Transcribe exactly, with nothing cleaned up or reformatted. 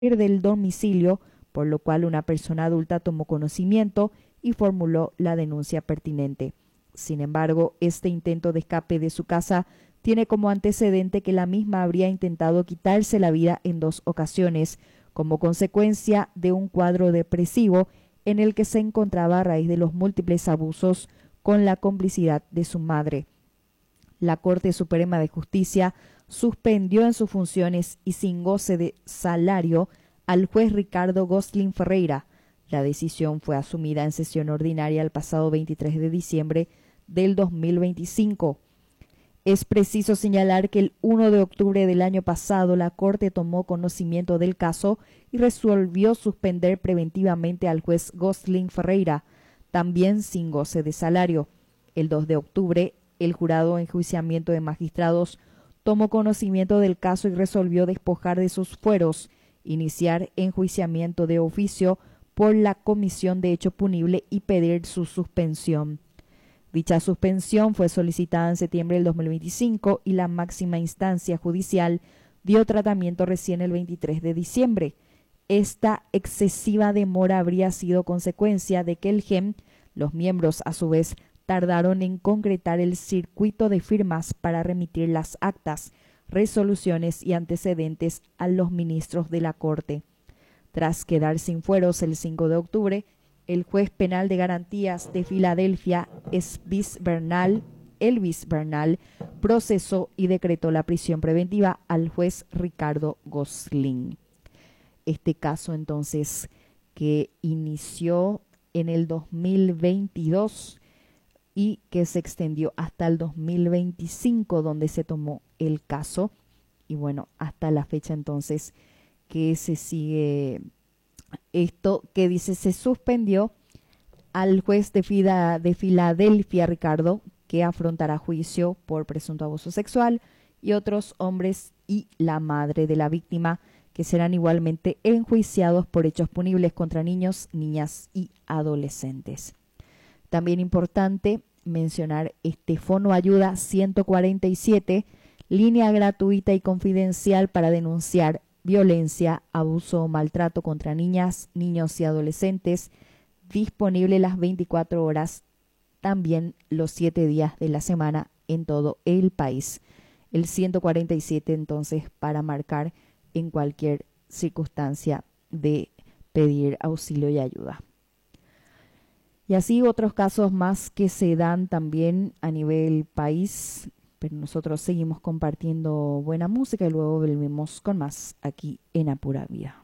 del domicilio, por lo cual una persona adulta tomó conocimiento y formuló la denuncia pertinente. Sin embargo, este intento de escape de su casa tiene como antecedente que la misma habría intentado quitarse la vida en dos ocasiones, como consecuencia de un cuadro depresivo en el que se encontraba a raíz de los múltiples abusos con la complicidad de su madre. La Corte Suprema de Justicia suspendió en sus funciones y sin goce de salario al juez Ricardo Gosling Ferreira. La decisión fue asumida en sesión ordinaria el pasado veintitrés de diciembre del dos mil veinticinco. Es preciso señalar que el primero de octubre del año pasado la Corte tomó conocimiento del caso y resolvió suspender preventivamente al juez Gosling Ferreira, también sin goce de salario. El dos de octubre, el jurado de enjuiciamiento de magistrados tomó conocimiento del caso y resolvió despojar de sus fueros, iniciar enjuiciamiento de oficio por la comisión de hecho punible y pedir su suspensión. Dicha suspensión fue solicitada en septiembre del dos mil veinticinco y la máxima instancia judicial dio tratamiento recién el veintitrés de diciembre. Esta excesiva demora habría sido consecuencia de que el G E M, los miembros a su vez, tardaron en concretar el circuito de firmas para remitir las actas, resoluciones y antecedentes a los ministros de la Corte. Tras quedar sin fueros el cinco de octubre, el juez penal de garantías de Filadelfia, Elvis Bernal, Elvis Bernal, procesó y decretó la prisión preventiva al juez Ricardo Gosling. Este caso entonces que inició en el dos mil veintidós y que se extendió hasta el dos mil veinticinco, donde se tomó el caso, y bueno, hasta la fecha entonces que se sigue esto, que dice se suspendió al juez de, Fida, de Filadelfia, Ricardo, que afrontará juicio por presunto abuso sexual, y otros hombres y la madre de la víctima, que serán igualmente enjuiciados por hechos punibles contra niños, niñas y adolescentes. También importante mencionar este Fono Ayuda ciento cuarenta y siete, línea gratuita y confidencial para denunciar violencia, abuso o maltrato contra niñas, niños y adolescentes, disponible las veinticuatro horas, también los siete días de la semana en todo el país. El ciento cuarenta y siete entonces para marcar en cualquier circunstancia de pedir auxilio y ayuda. Y así otros casos más que se dan también a nivel país, pero nosotros seguimos compartiendo buena música y luego volvemos con más aquí en Apura Vida.